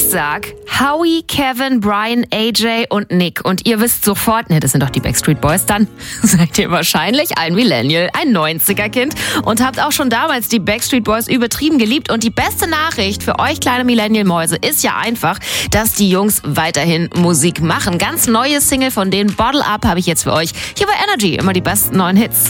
sag Howie, Kevin, Brian, AJ und Nick. Und ihr wisst sofort, das sind doch die Backstreet Boys, dann seid ihr wahrscheinlich ein Millennial, ein 90er-Kind und habt auch schon damals die Backstreet Boys übertrieben geliebt. Und die beste Nachricht für euch kleine Millennial-Mäuse ist ja einfach, dass die Jungs weiterhin Musik machen. Ganz neue Single von denen, Bottle Up, habe ich jetzt für euch hier bei Energy. Immer die besten neuen Hits.